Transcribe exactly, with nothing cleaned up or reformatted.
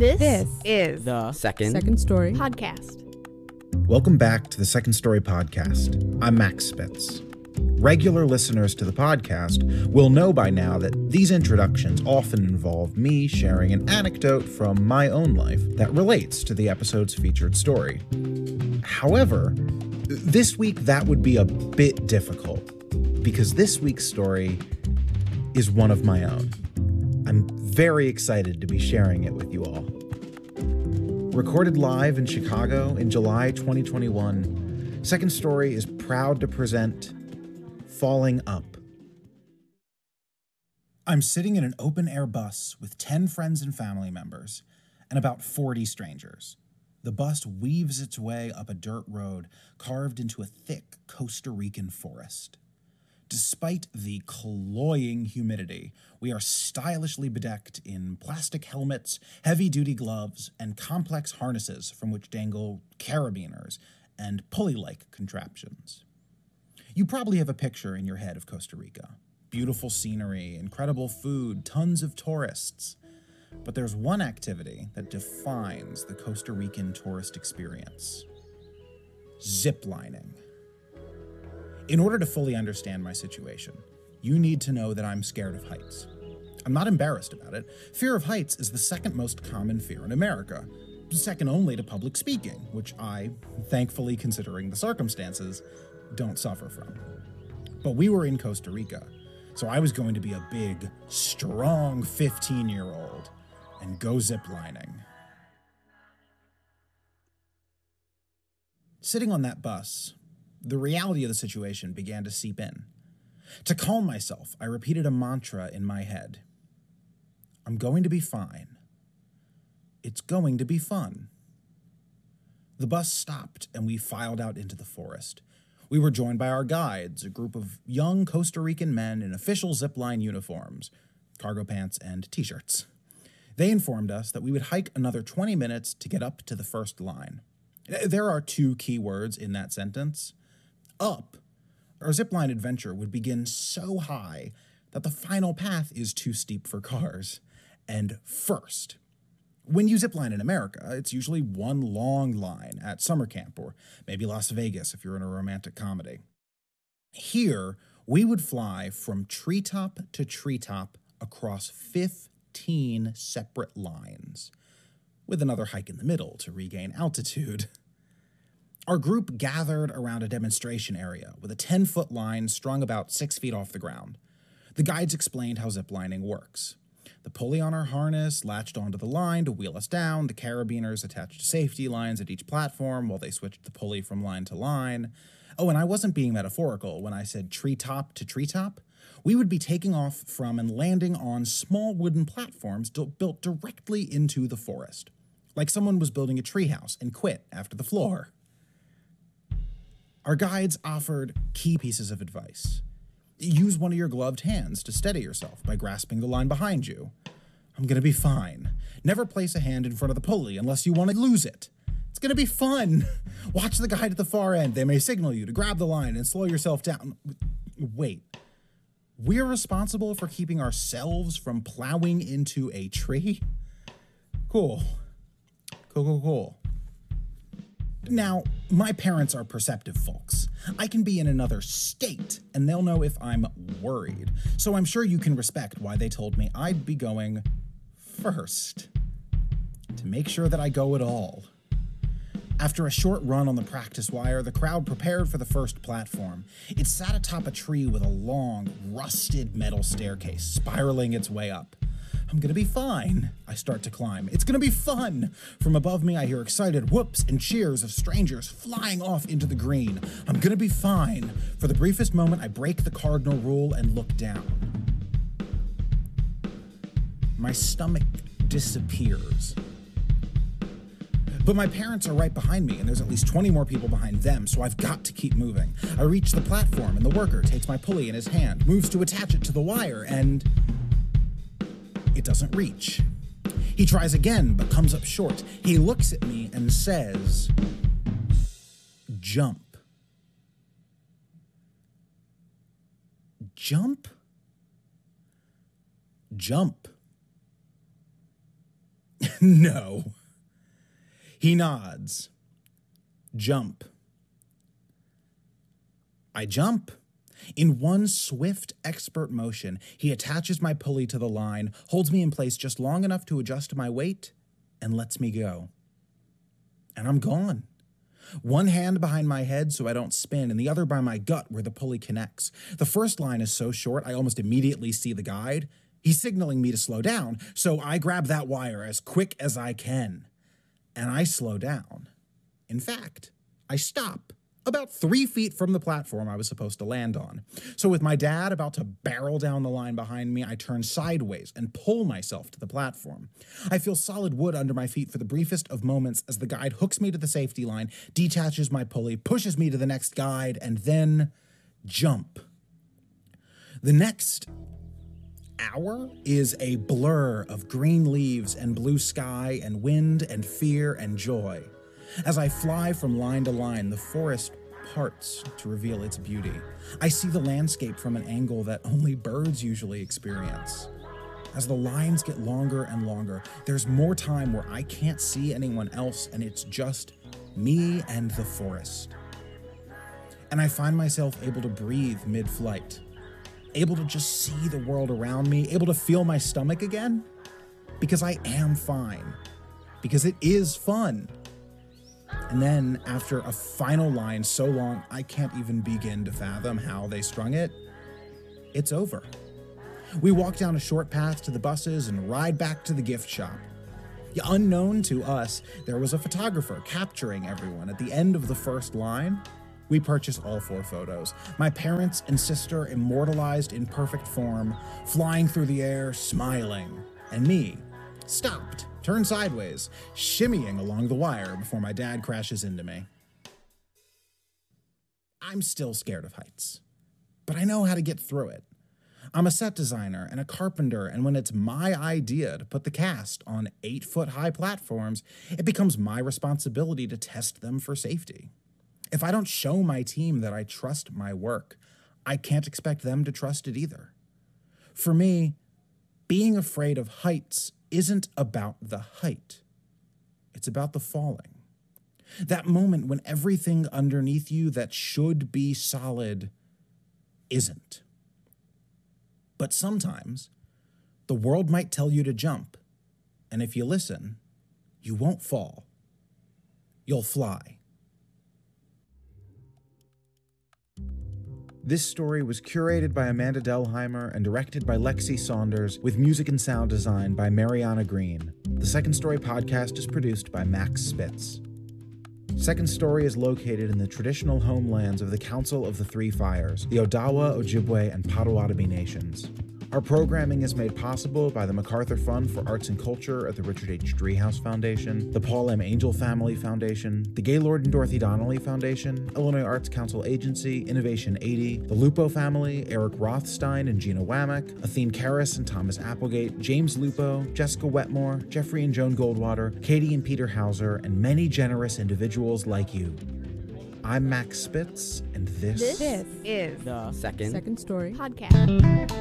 This, This is the Second. Second Story podcast. Welcome back to the Second Story podcast. I'm Max Spitz. Regular listeners to the podcast will know by now that these introductions often involve me sharing an anecdote from my own life that relates to the episode's featured story. However, this week that would be a bit difficult because this week's story is one of my own. I'm very excited to be sharing it with you all. Recorded live in Chicago in July twenty twenty-one, Second Story is proud to present Falling Up. I'm sitting in an open-air bus with ten friends and family members and about forty strangers. The bus weaves its way up a dirt road carved into a thick Costa Rican forest. Despite the cloying humidity, we are stylishly bedecked in plastic helmets, heavy-duty gloves, and complex harnesses from which dangle carabiners and pulley-like contraptions. You probably have a picture in your head of Costa Rica. Beautiful scenery, incredible food, tons of tourists. But there's one activity that defines the Costa Rican tourist experience: ziplining. In order to fully understand my situation, you need to know that I'm scared of heights. I'm not embarrassed about it. Fear of heights is the second most common fear in America, second only to public speaking, which I, thankfully considering the circumstances, don't suffer from. But we were in Costa Rica, so I was going to be a big, strong fifteen-year-old and go ziplining. Sitting on that bus, the reality of the situation began to seep in. To calm myself, I repeated a mantra in my head. I'm going to be fine. It's going to be fun. The bus stopped and we filed out into the forest. We were joined by our guides, a group of young Costa Rican men in official zipline uniforms, cargo pants and t-shirts. They informed us that we would hike another twenty minutes to get up to the first line. There are two key words in that sentence. Up. Our zipline adventure would begin so high that the final path is too steep for cars. And first. When you zipline in America, it's usually one long line at summer camp or maybe Las Vegas if you're in a romantic comedy. Here, we would fly from treetop to treetop across fifteen separate lines, with another hike in the middle to regain altitude. Our group gathered around a demonstration area with a ten-foot line strung about six feet off the ground. The guides explained how ziplining works. The pulley on our harness latched onto the line to wheel us down, the carabiners attached to safety lines at each platform while they switched the pulley from line to line. Oh, and I wasn't being metaphorical when I said treetop to treetop. We would be taking off from and landing on small wooden platforms built directly into the forest, like someone was building a treehouse and quit after the floor. Our guides offered key pieces of advice. Use one of your gloved hands to steady yourself by grasping the line behind you. I'm gonna be fine. Never place a hand in front of the pulley unless you want to lose it. It's gonna be fun. Watch the guide at the far end. They may signal you to grab the line and slow yourself down. Wait. We're responsible for keeping ourselves from plowing into a tree? Cool. Cool, cool, cool. Now, my parents are perceptive folks. I can be in another state, and they'll know if I'm worried. So I'm sure you can respect why they told me I'd be going first, to make sure that I go at all. After a short run on the practice wire, the crowd prepared for the first platform. It sat atop a tree with a long, rusted metal staircase spiraling its way up. I'm gonna be fine. I start to climb. It's gonna be fun. From above me, I hear excited whoops and cheers of strangers flying off into the green. I'm gonna be fine. For the briefest moment, I break the cardinal rule and look down. My stomach disappears. But my parents are right behind me, and there's at least twenty more people behind them, so I've got to keep moving. I reach the platform, and the worker takes my pulley in his hand, moves to attach it to the wire, and it doesn't reach. He tries again, but comes up short. He looks at me and says, "Jump." Jump? Jump. No. He nods. Jump. I jump. In one swift, expert motion, he attaches my pulley to the line, holds me in place just long enough to adjust my weight, and lets me go. And I'm gone. One hand behind my head so I don't spin, and the other by my gut where the pulley connects. The first line is so short, I almost immediately see the guide. He's signaling me to slow down, so I grab that wire as quick as I can. And I slow down. In fact, I stop about three feet from the platform I was supposed to land on. So with my dad about to barrel down the line behind me, I turn sideways and pull myself to the platform. I feel solid wood under my feet for the briefest of moments as the guide hooks me to the safety line, detaches my pulley, pushes me to the next guide, and then jump. The next hour is a blur of green leaves and blue sky and wind and fear and joy. As I fly from line to line, the forest parts to reveal its beauty. I see the landscape from an angle that only birds usually experience. As the lines get longer and longer, there's more time where I can't see anyone else, and it's just me and the forest. And I find myself able to breathe mid-flight, able to just see the world around me, able to feel my stomach again, because I am fine, because it is fun. And then, after a final line so long I can't even begin to fathom how they strung it, it's over. We walk down a short path to the buses and ride back to the gift shop. Unknown to us, there was a photographer capturing everyone at the end of the first line. We purchase all four photos. My parents and sister immortalized in perfect form, flying through the air, smiling, and me, stopped, turned sideways, shimmying along the wire before my dad crashes into me. I'm still scared of heights, but I know how to get through it. I'm a set designer and a carpenter, and when it's my idea to put the cast on eight-foot-high platforms, it becomes my responsibility to test them for safety. If I don't show my team that I trust my work, I can't expect them to trust it either. For me, being afraid of heights isn't about the height. It's about the falling. That moment when everything underneath you that should be solid isn't. But sometimes, the world might tell you to jump, and if you listen, you won't fall. You'll fly. This story was curated by Amanda Delheimer and directed by Lexi Saunders, with music and sound design by Mariana Green. The Second Story podcast is produced by Max Spitz. Second Story is located in the traditional homelands of the Council of the Three Fires, the Odawa, Ojibwe, and Potawatomi nations. Our programming is made possible by the MacArthur Fund for Arts and Culture at the Richard H. Driehaus Foundation, the Paul M. Angel Family Foundation, the Gaylord and Dorothy Donnelly Foundation, Illinois Arts Council Agency, Innovation eighty, the Lupo family, Eric Rothstein and Gina Wamick, Athene Karras and Thomas Applegate, James Lupo, Jessica Wetmore, Jeffrey and Joan Goldwater, Katie and Peter Hauser, and many generous individuals like you. I'm Max Spitz, and this, This is The Second, Second Story Podcast.